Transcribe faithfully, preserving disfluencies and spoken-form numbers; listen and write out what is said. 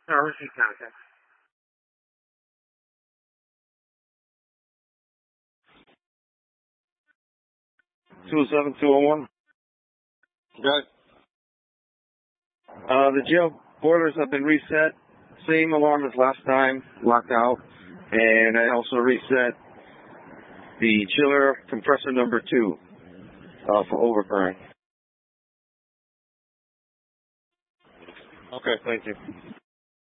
No, receive contact. two seven two oh one. Got it. Uh, the jail boilers have been reset. Same alarm as last time, locked out. And I also reset the chiller compressor number two uh, for overburn. Okay. Thank you.